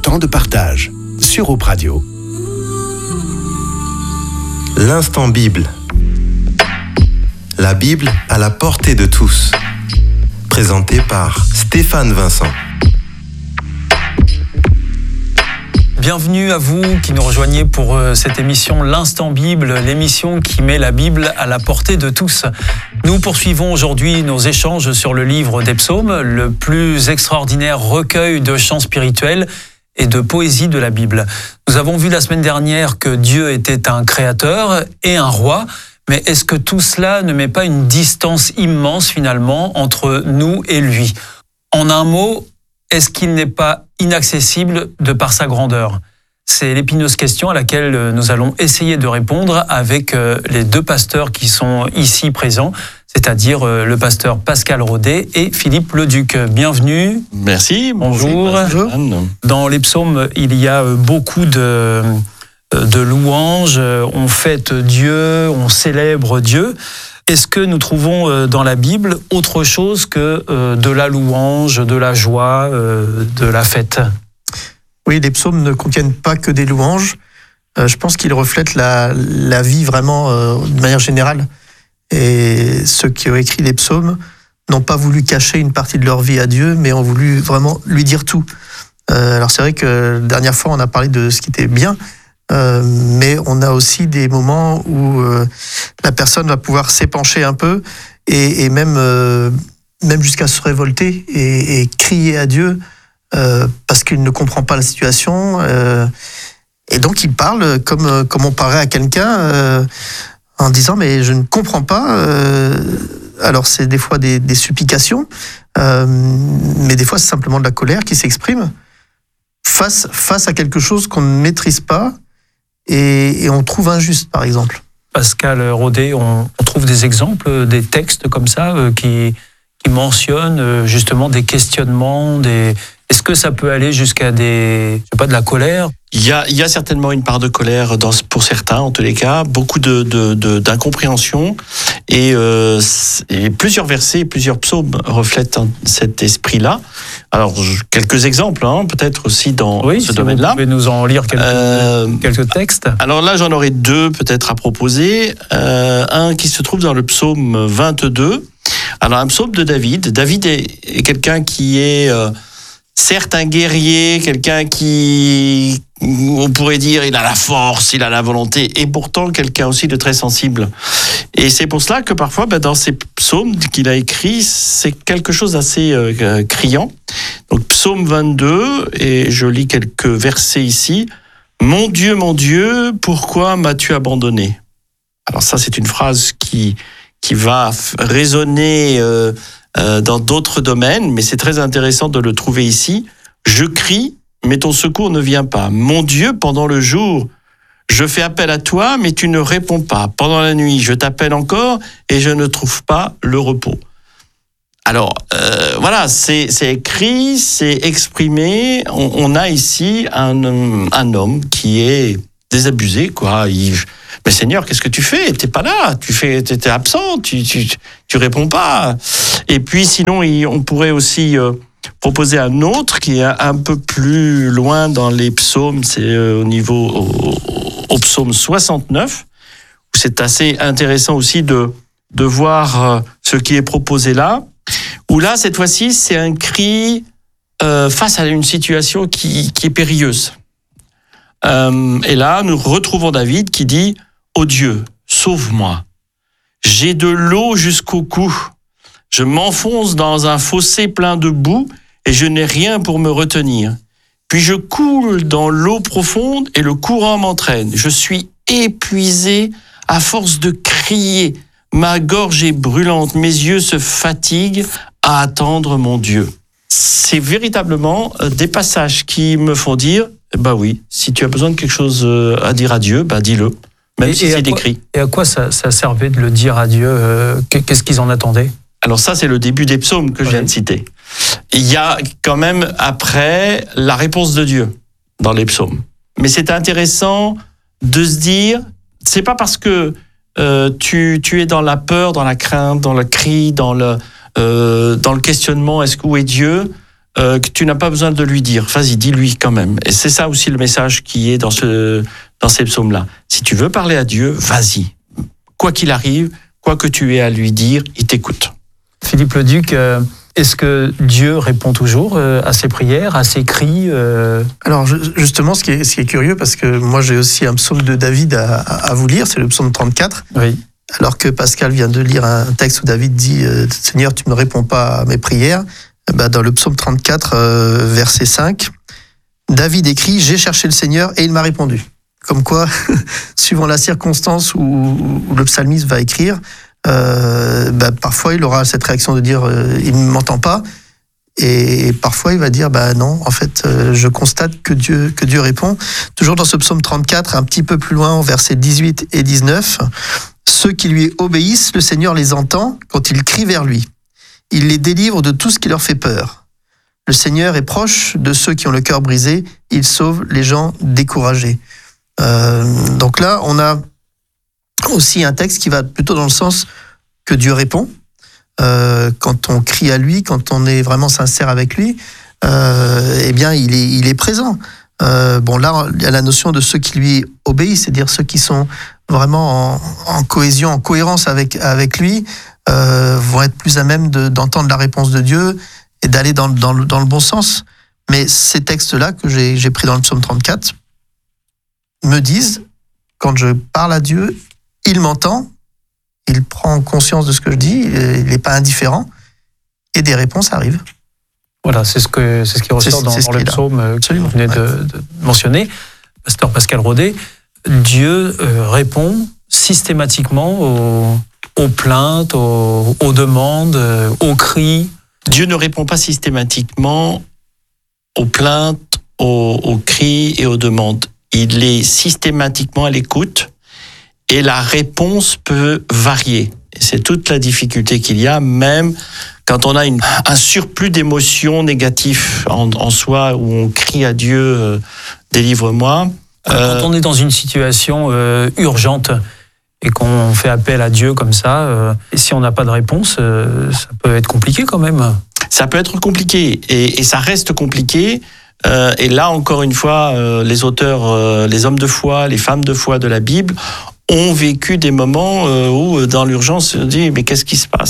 temps de partage sur Hope Radio. L'instant Bible. La Bible à la portée de tous. Présenté par Stéphane Vincent. Bienvenue à vous qui nous rejoignez pour cette émission L'Instant Bible, l'émission qui met la Bible à la portée de tous. Nous poursuivons aujourd'hui nos échanges sur le livre des psaumes, le plus extraordinaire recueil de chants spirituels et de poésie de la Bible. Nous avons vu la semaine dernière que Dieu était un créateur et un roi, mais est-ce que tout cela ne met pas une distance immense finalement entre nous et lui ? En un mot, est-ce qu'il n'est pas inaccessible de par sa grandeur ? C'est l'épineuse question à laquelle nous allons essayer de répondre avec les deux pasteurs qui sont ici présents, c'est-à-dire le pasteur Pascal Rodet et Philippe Leduc. Bienvenue. Merci. Bonjour. Dans les psaumes, il y a beaucoup de louanges. On fête Dieu, on célèbre Dieu. Est-ce que nous trouvons dans la Bible autre chose que de la louange, de la joie, de la fête ? Oui, les psaumes ne contiennent pas que des louanges. Je pense qu'ils reflètent la vie vraiment de manière générale. Et ceux qui ont écrit les psaumes n'ont pas voulu cacher une partie de leur vie à Dieu, mais ont voulu vraiment lui dire tout. Alors c'est vrai que la dernière fois, on a parlé de ce qui était bien, mais on a aussi des moments où la personne va pouvoir s'épancher un peu et même jusqu'à se révolter et crier à Dieu parce qu'il ne comprend pas la situation. Et donc il parle comme on parlerait à quelqu'un en disant « mais je ne comprends pas ». Alors c'est des fois des supplications, mais des fois c'est simplement de la colère qui s'exprime face à quelque chose qu'on ne maîtrise pas et on trouve injuste, par exemple. Pascal Rodet, on trouve des exemples, des textes comme ça qui mentionnent justement des questionnements, Est-ce que ça peut aller jusqu'à de la colère ? Il y a certainement une part de colère pour certains, en tous les cas, beaucoup d'incompréhension et plusieurs versets, plusieurs psaumes reflètent cet esprit-là. Alors, quelques exemples, peut-être aussi dans ce domaine-là. Vous pouvez nous en lire quelques textes. Alors là, j'en aurais deux peut-être à proposer. Un qui se trouve dans le psaume 22. Alors, un psaume de David. David est quelqu'un qui est... certes un guerrier, quelqu'un qui, on pourrait dire, il a la force, il a la volonté, et pourtant quelqu'un aussi de très sensible. Et c'est pour cela que parfois, dans ces psaumes qu'il a écrits, c'est quelque chose d'assez criant. Donc psaume 22, et je lis quelques versets ici. « Mon Dieu, pourquoi m'as-tu abandonné ?» Alors ça, c'est une phrase qui va résonner... dans d'autres domaines, mais c'est très intéressant de le trouver ici. Je crie, mais ton secours ne vient pas. Mon Dieu, pendant le jour, je fais appel à toi, mais tu ne réponds pas. Pendant la nuit, je t'appelle encore et je ne trouve pas le repos. Alors, voilà, c'est écrit, c'est exprimé. On a ici un homme qui est désabusé, quoi. Mais Seigneur, qu'est-ce que tu fais ? T'es pas là, t'es absent, tu réponds pas. Et puis sinon, on pourrait aussi proposer un autre qui est un peu plus loin dans les psaumes, c'est au psaume 69, où c'est assez intéressant aussi de voir ce qui est proposé là, où là, cette fois-ci, c'est un cri face à une situation qui est périlleuse. Et là, nous retrouvons David qui dit « Ô Dieu, sauve-moi. J'ai de l'eau jusqu'au cou. Je m'enfonce dans un fossé plein de boue et je n'ai rien pour me retenir. Puis je coule dans l'eau profonde et le courant m'entraîne. Je suis épuisé à force de crier. Ma gorge est brûlante, mes yeux se fatiguent à attendre mon Dieu. » C'est véritablement des passages qui me font dire « bah oui, si tu as besoin de quelque chose à dire à Dieu, dis-le. » Même si c'est écrit. Et à quoi ça servait de le dire à Dieu ? Qu'est-ce qu'ils en attendaient ? Alors ça, c'est le début des psaumes que je viens de citer. Il y a quand même après la réponse de Dieu dans les psaumes. Mais c'est intéressant de se dire, c'est pas parce que tu es dans la peur, dans la crainte, dans le cri, dans le questionnement, où est Dieu, que tu n'as pas besoin de lui dire. Vas-y, dis-lui quand même. Et c'est ça aussi le message qui est dans ces psaumes-là. Si tu veux parler à Dieu, vas-y. Quoi qu'il arrive, quoi que tu aies à lui dire, il t'écoute. Philippe Leduc, est-ce que Dieu répond toujours à ses prières, à ses cris Alors justement, ce qui est curieux, parce que moi j'ai aussi un psaume de David à vous lire, c'est le psaume 34. Oui. Alors que Pascal vient de lire un texte où David dit « Seigneur, tu ne réponds pas à mes prières », dans le psaume 34, verset 5, David écrit « J'ai cherché le Seigneur et il m'a répondu ». Comme quoi, suivant la circonstance où le psalmiste va écrire, parfois il aura cette réaction de dire il ne m'entend pas, et parfois il va dire non, en fait je constate que Dieu répond. Toujours dans ce psaume 34, un petit peu plus loin, au verset 18 et 19, ceux qui lui obéissent, le Seigneur les entend quand ils crient vers lui. Il les délivre de tout ce qui leur fait peur. Le Seigneur est proche de ceux qui ont le cœur brisé, il sauve les gens découragés. Donc là, on a aussi un texte qui va plutôt dans le sens que Dieu répond. Quand on crie à lui, quand on est vraiment sincère avec lui, il est présent. Là, il y a la notion de ceux qui lui obéissent, c'est-à-dire ceux qui sont vraiment en cohésion, en cohérence avec lui, vont être plus à même d'entendre la réponse de Dieu et d'aller dans le bon sens. Mais ces textes-là que j'ai pris dans le psaume 34 me disent, quand je parle à Dieu, il m'entend, il prend conscience de ce que je dis, il n'est pas indifférent, et des réponses arrivent. Voilà, c'est ce qui ressort dans le psaume que vous venez de mentionner. Pasteur Pascal Rodet, Dieu répond systématiquement aux plaintes, aux demandes, aux cris. Dieu ne répond pas systématiquement aux plaintes, aux cris et aux demandes. Il est systématiquement à l'écoute et la réponse peut varier. Et c'est toute la difficulté qu'il y a, même quand on a un surplus d'émotions négatives en soi, où on crie à Dieu, délivre-moi. Quand on est dans une situation urgente et qu'on fait appel à Dieu comme ça, et si on n'a pas de réponse, ça peut être compliqué quand même. Ça peut être compliqué et ça reste compliqué. Et là, encore une fois, les auteurs, les hommes de foi, les femmes de foi de la Bible ont vécu des moments où, dans l'urgence, on se dit, mais qu'est-ce qui se passe ?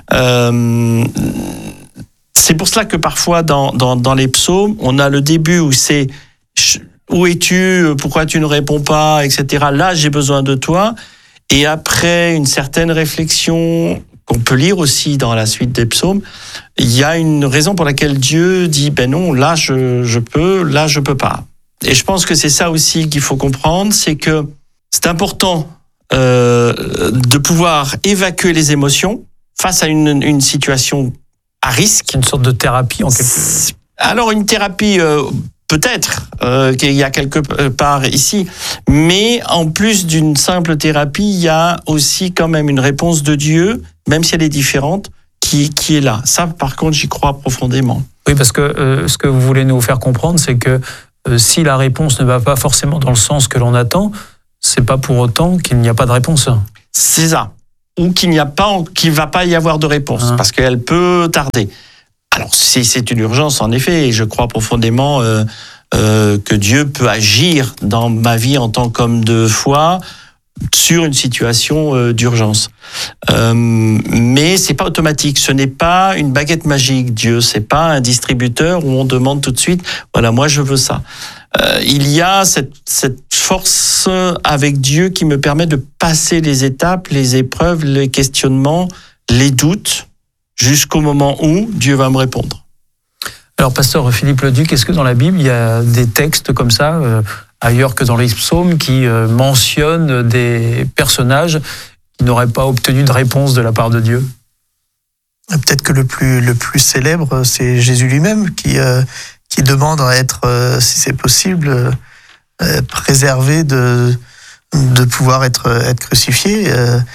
C'est pour cela que parfois, dans les psaumes, on a le début où c'est « Où es-tu ? Pourquoi tu ne réponds pas ? » etc. Là, j'ai besoin de toi. Et après une certaine réflexion qu'on peut lire aussi dans la suite des psaumes, il y a une raison pour laquelle Dieu dit « non, là je peux, là je peux pas ». Et je pense que c'est ça aussi qu'il faut comprendre, c'est que c'est important de pouvoir évacuer les émotions face à une situation à risque. Une sorte de thérapie en quelque sorte. Alors une thérapie peut-être qu'il y a quelque part ici, mais en plus d'une simple thérapie, il y a aussi quand même une réponse de Dieu, même si elle est différente, qui est là. Ça, par contre, j'y crois profondément. Oui, parce que ce que vous voulez nous faire comprendre, c'est que si la réponse ne va pas forcément dans le sens que l'on attend, c'est pas pour autant qu'il n'y a pas de réponse. C'est ça. Ou qu'il va pas y avoir de réponse, parce qu'elle peut tarder. Alors, si c'est une urgence, en effet, et je crois profondément que Dieu peut agir dans ma vie en tant qu'homme de foi sur une situation d'urgence. Mais c'est pas automatique. Ce n'est pas une baguette magique, Dieu. C'est pas un distributeur où on demande tout de suite, voilà, moi je veux ça. Il y a cette force avec Dieu qui me permet de passer les étapes, les épreuves, les questionnements, les doutes, jusqu'au moment où Dieu va me répondre. Alors, pasteur Philippe Leduc, est-ce que dans la Bible, il y a des textes comme ça, ailleurs que dans les psaumes, qui mentionnent des personnages qui n'auraient pas obtenu de réponse de la part de Dieu ? Peut-être que le plus célèbre, c'est Jésus lui-même, qui demande à être, si c'est possible, préservé de pouvoir être crucifié.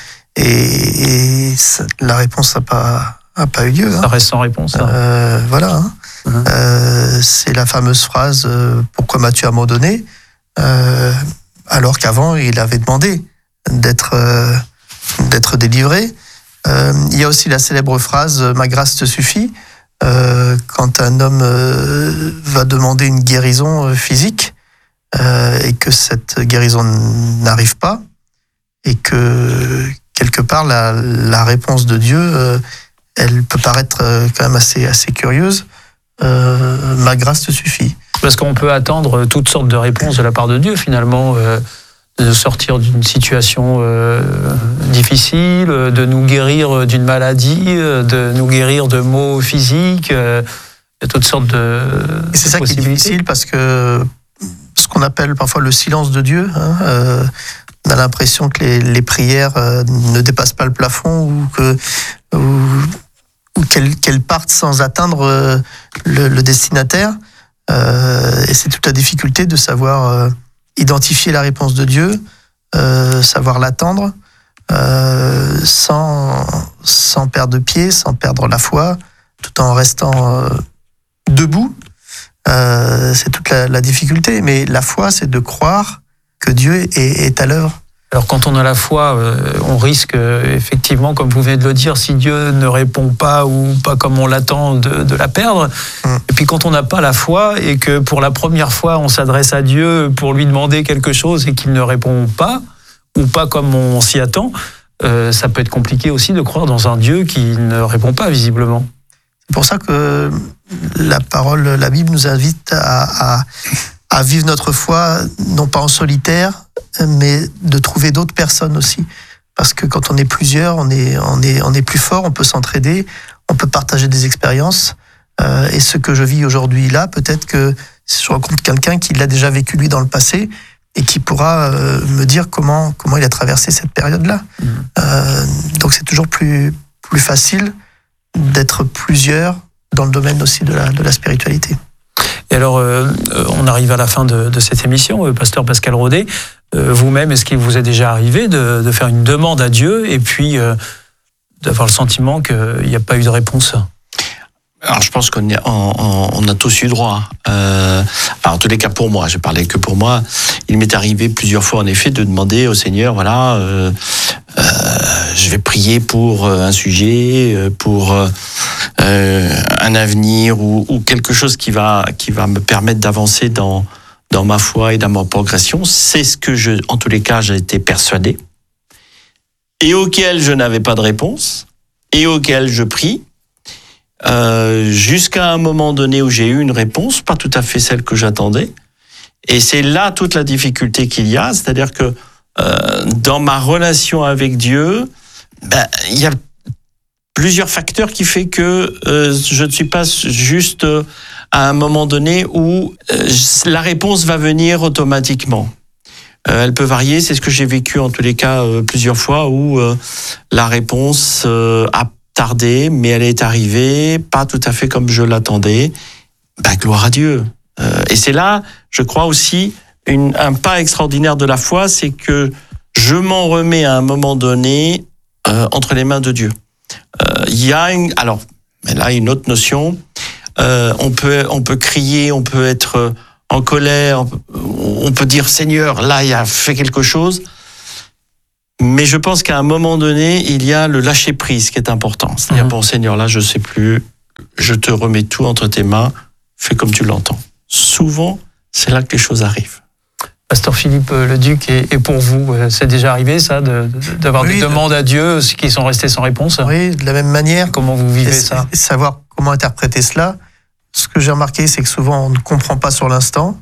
Et la réponse n'a pas eu lieu. Ça reste sans réponse. Voilà. C'est la fameuse phrase « Pourquoi m'as-tu abandonné ?» alors qu'avant, il avait demandé d'être délivré. Il y a aussi la célèbre phrase « Ma grâce te suffit ». quand un homme va demander une guérison physique et que cette guérison n'arrive pas, et que quelque part la réponse de Dieu, elle peut paraître quand même assez curieuse. Ma grâce te suffit. Parce qu'on peut attendre toutes sortes de réponses de la part de Dieu, finalement, de sortir d'une situation difficile, de nous guérir d'une maladie, de nous guérir de maux physiques. Il y a toutes sortes de Et c'est ça qui est difficile, parce que ce qu'on appelle parfois le silence de Dieu, on a l'impression que les prières ne dépassent pas le plafond, ou qu'elles partent sans atteindre le destinataire. Et c'est toute la difficulté de savoir identifier la réponse de Dieu, savoir l'attendre, sans perdre de pied, sans perdre la foi, tout en restant debout. C'est toute la difficulté. Mais la foi, c'est de croire que Dieu est à l'œuvre. Alors quand on a la foi, on risque effectivement, comme vous venez de le dire, si Dieu ne répond pas ou pas comme on l'attend, de la perdre. Et puis quand on n'a pas la foi et que pour la première fois on s'adresse à Dieu pour lui demander quelque chose et qu'il ne répond pas, ou pas comme on s'y attend, ça peut être compliqué aussi de croire dans un Dieu qui ne répond pas visiblement. C'est pour ça que la Bible nous invite à vivre notre foi, non pas en solitaire, mais de trouver d'autres personnes aussi. Parce que quand on est plusieurs, on est plus fort, on peut s'entraider, on peut partager des expériences. Et ce que je vis aujourd'hui là, peut-être que je rencontre quelqu'un qui l'a déjà vécu lui dans le passé et qui pourra me dire comment il a traversé cette période-là. Donc c'est toujours plus facile d'être plusieurs dans le domaine aussi de la spiritualité. Et alors, on arrive à la fin de cette émission, pasteur Pascal Rodet. Vous-même, est-ce qu'il vous est déjà arrivé de faire une demande à Dieu et puis d'avoir le sentiment qu'il n'y a pas eu de réponse ? Alors, je pense qu'on a tous eu droit. Alors, en tous les cas, pour moi, je parlais que pour moi, il m'est arrivé plusieurs fois, en effet, de demander au Seigneur, voilà, je vais prier pour un sujet, pour un avenir ou quelque chose qui va me permettre d'avancer dans ma foi et dans ma progression. C'est ce que en tous les cas, j'ai été persuadé et auquel je n'avais pas de réponse et auquel je prie. Jusqu'à un moment donné où j'ai eu une réponse, pas tout à fait celle que j'attendais. Et c'est là toute la difficulté qu'il y a, c'est-à-dire que dans ma relation avec Dieu, il y a plusieurs facteurs qui fait que je ne suis pas juste à un moment donné où la réponse va venir automatiquement. Elle peut varier, c'est ce que j'ai vécu en tous les cas plusieurs fois où la réponse a tardé, mais elle est arrivée, pas tout à fait comme je l'attendais. Gloire à Dieu. Et c'est là, je crois aussi, un pas extraordinaire de la foi, c'est que je m'en remets à un moment donné entre les mains de Dieu. Il y a une autre notion. On peut crier, on peut être en colère, on peut dire Seigneur, là il a fait quelque chose. Mais je pense qu'à un moment donné, il y a le lâcher prise qui est important. C'est-à-dire, bon Seigneur, là je sais plus, je te remets tout entre tes mains, fais comme tu l'entends. Souvent, c'est là que les choses arrivent. Pasteur Philippe Leduc, et pour vous, c'est déjà arrivé ça, d'avoir des demandes à Dieu qui sont restées sans réponse ? Oui, de la même manière. Comment vous vivez ça ? Savoir comment interpréter cela. Ce que j'ai remarqué, c'est que souvent on ne comprend pas sur l'instant.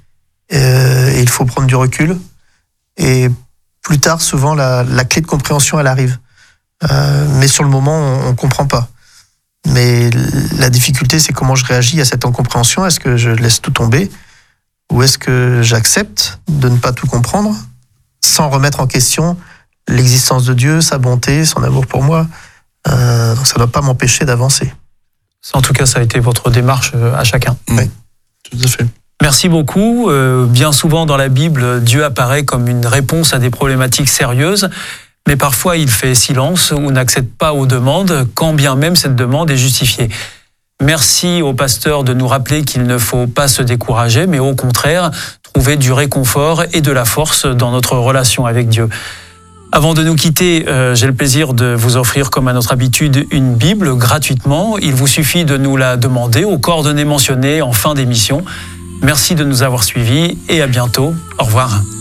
Et il faut prendre du recul. Et plus tard, souvent, la clé de compréhension, elle arrive. Mais sur le moment, on ne comprend pas. Mais la difficulté, c'est comment je réagis à cette incompréhension. Est-ce que je laisse tout tomber ? Ou est-ce que j'accepte de ne pas tout comprendre sans remettre en question l'existence de Dieu, sa bonté, son amour pour moi ? Donc ça ne doit pas m'empêcher d'avancer. En tout cas, ça a été votre démarche à chacun. Oui, tout à fait. Merci beaucoup. Bien souvent dans la Bible, Dieu apparaît comme une réponse à des problématiques sérieuses, mais parfois il fait silence ou n'accède pas aux demandes, quand bien même cette demande est justifiée. Merci au pasteur de nous rappeler qu'il ne faut pas se décourager, mais au contraire, trouver du réconfort et de la force dans notre relation avec Dieu. Avant de nous quitter, j'ai le plaisir de vous offrir, comme à notre habitude, une Bible gratuitement. Il vous suffit de nous la demander aux coordonnées mentionnées en fin d'émission. Merci de nous avoir suivis et à bientôt. Au revoir.